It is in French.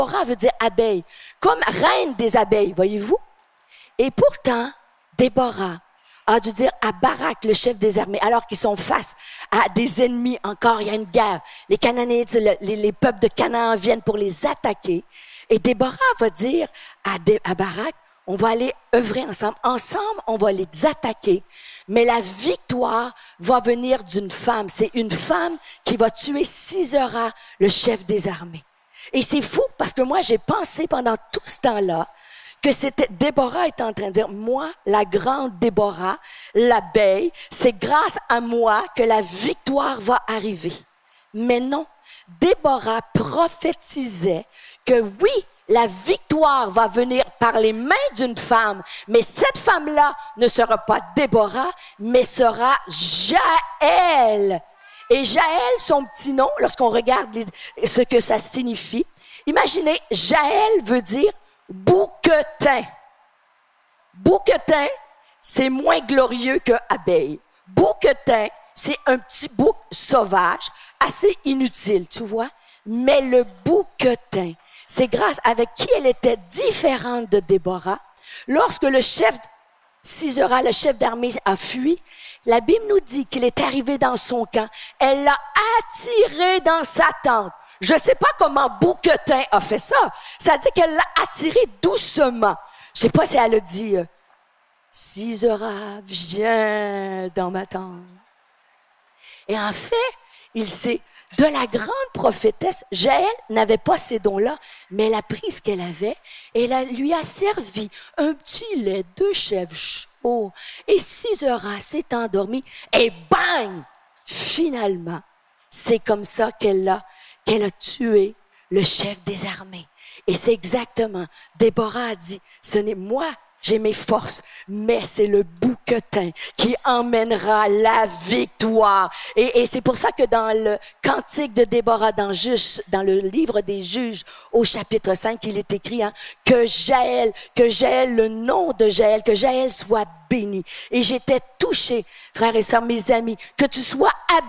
Déborah veut dire abeille, comme reine des abeilles, voyez-vous? Et pourtant, Déborah a dû dire à Barak, le chef des armées, alors qu'ils sont face à des ennemis encore, il y a une guerre. Les Cananéites, les peuples de Canaan viennent pour les attaquer. Et Déborah va dire à Barak, on va aller œuvrer ensemble. Ensemble, on va les attaquer. Mais la victoire va venir d'une femme. C'est une femme qui va tuer Sisera, le chef des armées. Et c'est fou parce que moi, j'ai pensé pendant tout ce temps-là que c'était Déborah était en train de dire, moi, la grande Déborah, l'abeille, c'est grâce à moi que la victoire va arriver. Mais non, Déborah prophétisait que oui, la victoire va venir par les mains d'une femme, mais cette femme-là ne sera pas Déborah, mais sera Jaël. Et Jaël, son petit nom, lorsqu'on regarde ce que ça signifie, imaginez, Jaël veut dire bouquetin. Bouquetin, c'est moins glorieux que abeille. Bouquetin, c'est un petit bouc sauvage, assez inutile, tu vois. Mais le bouquetin, c'est grâce avec qui elle était différente de Déborah. Lorsque le chef Sisera, le chef d'armée, a fui, la Bible nous dit qu'il est arrivé dans son camp. Elle l'a attiré dans sa tente. Je ne sais pas comment Bouquetin a fait ça. Ça dit qu'elle l'a attiré doucement. Je ne sais pas si elle a dit Sisera, viens dans ma tente. Et en fait, il s'est de la grande prophétesse. Jaël n'avait pas ces dons-là, mais elle a pris ce qu'elle avait et elle lui a servi un petit lait de chèvre chaud. Et Sisera s'est endormie et bang! Finalement, c'est comme ça qu'elle a tué le chef des armées. Et c'est exactement, Déborah a dit, ce n'est moi, j'ai mes forces, mais c'est le bouquetin qui emmènera la victoire. Et c'est pour ça que dans le cantique de Déborah, dans le livre des Juges, au chapitre 5, il est écrit que Jaël, le nom de Jaël, que Jaël soit béni. Et j'étais touchée, frères et sœurs, mes amis, que tu sois